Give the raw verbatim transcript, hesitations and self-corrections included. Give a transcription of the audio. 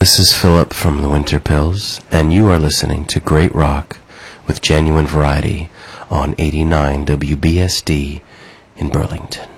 This is Philip from the Winter Pills, and you are listening to Great Rock with Genuine Variety on eighty-nine W B S D in Burlington.